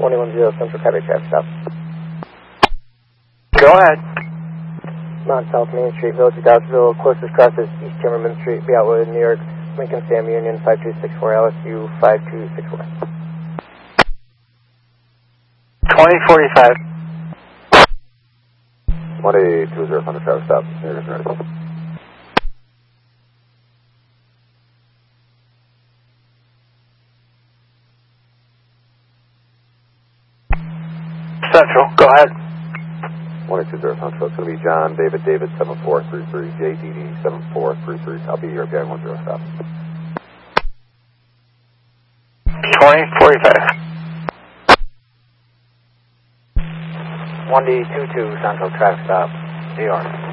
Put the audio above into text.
110 Central Cafe traffic stop. Go ahead. Mount South Main Street, Village of Dodgeville. Closest cross is East Timmerman Street, Beatwood, New York. Lincoln Sam Union 5264, LSU 5264. 2045. 1820 Central traffic stop. Here, ready. Central, go ahead. 1820 Central, it's going to be John David 7433, JDD 7433. I'll be here if you have 10 stop. 2045. 1D22 Central traffic stop, New York.